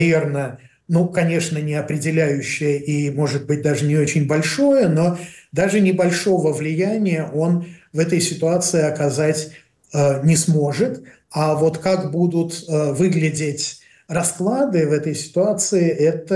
наверное, ну, конечно, не определяющее и, может быть, даже не очень большое, но даже небольшого влияния он в этой ситуации оказать не сможет. А вот как будут выглядеть расклады в этой ситуации, это